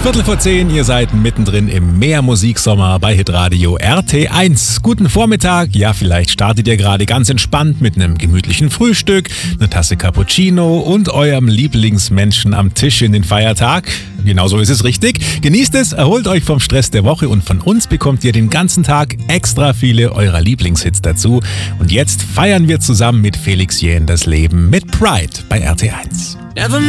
9:15, ihr seid mittendrin im Mehrmusiksommer bei Hitradio RT1. Guten Vormittag, ja vielleicht startet ihr gerade ganz entspannt mit einem gemütlichen Frühstück, einer Tasse Cappuccino und eurem Lieblingsmenschen am Tisch in den Feiertag. Genauso ist es richtig. Genießt es, erholt euch vom Stress der Woche und von uns bekommt ihr den ganzen Tag extra viele eurer Lieblingshits dazu. Und jetzt feiern wir zusammen mit Felix Jähn das Leben mit Pride bei RT1. Never